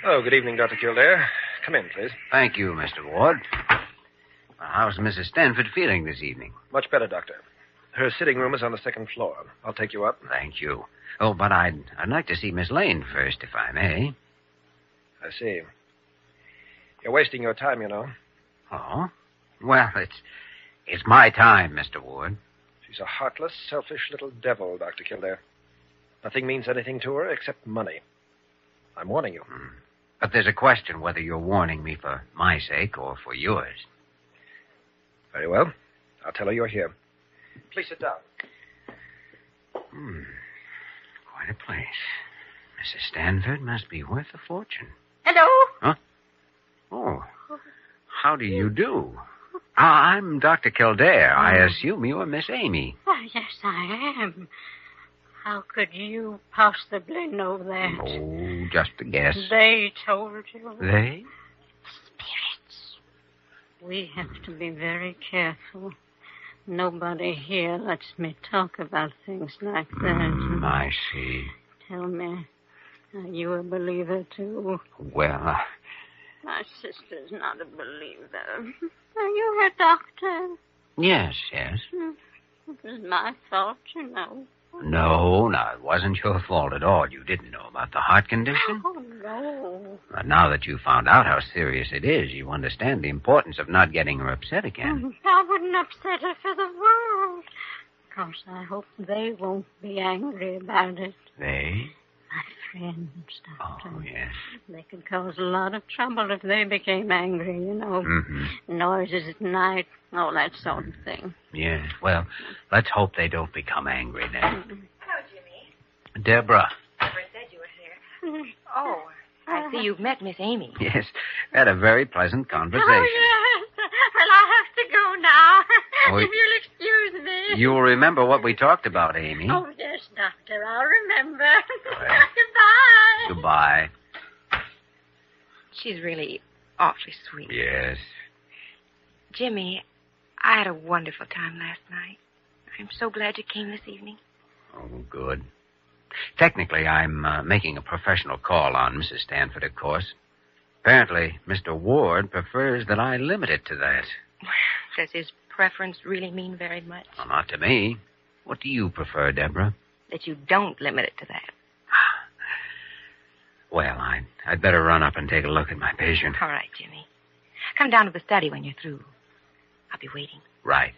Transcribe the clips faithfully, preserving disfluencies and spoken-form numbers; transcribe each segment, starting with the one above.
Oh, good evening, Doctor Kildare. Come in, please. Thank you, Mister Ward. Well, how's Missus Stanford feeling this evening? Much better, Doctor. Her sitting room is on the second floor. I'll take you up. Thank you. Oh, but I'd, I'd like to see Miss Lane first, if I may. I see. You're wasting your time, you know. Oh? Well, it's it's my time, Mister Ward. She's a heartless, selfish little devil, Doctor Kildare. Nothing means anything to her except money. I'm warning you. Hmm. But there's a question whether you're warning me for my sake or for yours. Very well. I'll tell her you're here. Please sit down. Hmm. Quite a place. Missus Stanford must be worth a fortune. Hello? Huh? Oh. How do you do? Ah, I'm Doctor Kildare. I assume you're Miss Amy. Oh, yes, I am. How could you possibly know that? Oh, just a guess. They told you. They? Spirits. We have to be very careful. Nobody here lets me talk about things like that. Mm, I see. Tell me, are you a believer, too? Well, uh... My sister's not a believer. Are you her doctor? Yes, yes. It was my fault, you know. No, no, it wasn't your fault at all. You didn't know about the heart condition. Oh, no. But now that you found out how serious it is, you understand the importance of not getting her upset again. I wouldn't upset her for the world. Of course, I hope they won't be angry about it. They? My friends, Doctor. Oh, yes. They could cause a lot of trouble if they became angry, you know. Mm-hmm. Noises at night, all that sort of thing. Yes, well, let's hope they don't become angry then. Hello, Jimmy. Deborah. Deborah said you were here. Oh, I see you've met Miss Amy. Yes, had a very pleasant conversation. Oh, yes. Well, I have to go now. Oh, if you'll excuse me. You'll remember what we talked about, Amy. Oh, yes, Doctor, I'll remember. Well, Goodbye. Goodbye. She's really awfully sweet. Yes. Jimmy, I had a wonderful time last night. I'm so glad you came this evening. Oh, good. Technically, I'm uh, making a professional call on Missus Stanford, of course. Apparently, Mister Ward prefers that I limit it to that. Does his preference really mean very much? Well, not to me. What do you prefer, Deborah? That you don't limit it to that. Well, I'd, I'd better run up and take a look at my patient. All right, Jimmy. Come down to the study when you're through. I'll be waiting. Right.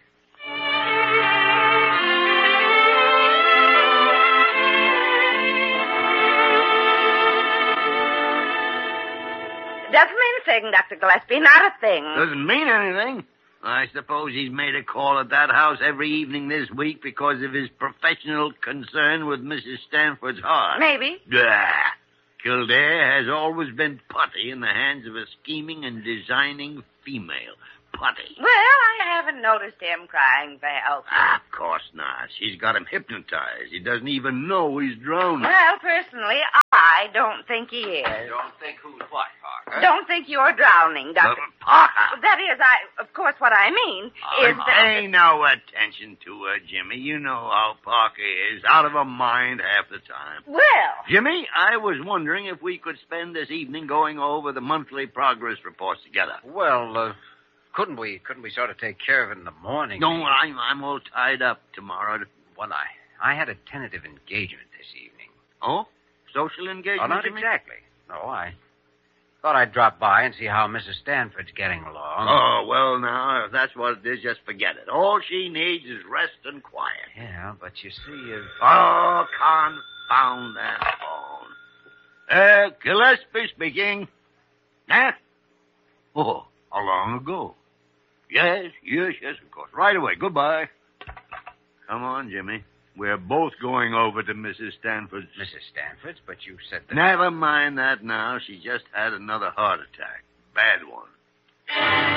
Doesn't mean a thing, Doctor Gillespie, not a thing. Doesn't mean anything. I suppose he's made a call at that house every evening this week because of his professional concern with Missus Stanford's heart. Maybe. Ah, Kildare has always been putty in the hands of a scheming and designing female. Putty. Well, I haven't noticed him crying for help. Ah, of course not. She's got him hypnotized. He doesn't even know he's drowning. Well, personally, I don't think he is. Don't think who's what, Parker? Don't think you're drowning, Doctor. Uh, Parker. That is, I, of course, what I mean is that... Pay no attention to her, Jimmy. You know how Parker is. Out of her mind half the time. Well... Jimmy, I was wondering if we could spend this evening going over the monthly progress reports together. Well, uh, couldn't we, couldn't we sort of take care of it in the morning? No, I'm, I'm all tied up tomorrow. Well, I, I had a tentative engagement this evening. Oh? Social engagement, Oh, not Jimmy? exactly. No, I thought I'd drop by and see how Missus Stanford's getting along. Oh, well, now, if that's what it is, just forget it. All she needs is rest and quiet. Yeah, but you see, if... Oh, confound that phone. Uh, Gillespie speaking. Huh? Oh, how long ago? Yes, yes, yes, of course. Right away. Goodbye. Come on, Jimmy. We're both going over to Missus Stanford's. Missus Stanford's, but you said that... Never mind that now. She just had another heart attack. Bad one.